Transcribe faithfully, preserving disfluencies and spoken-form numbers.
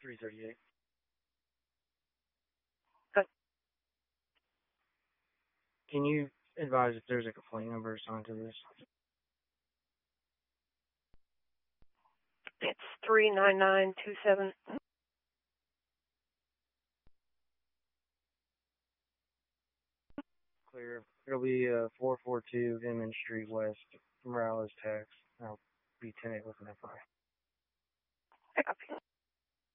three thirty-eight. Good. Can you advise if there's a complaint number assigned to this? It's three nine nine two seven. Clear. It'll be uh, four four two Inman Street West, Morales, Tax. I'll be ten eight with an F I. I copy.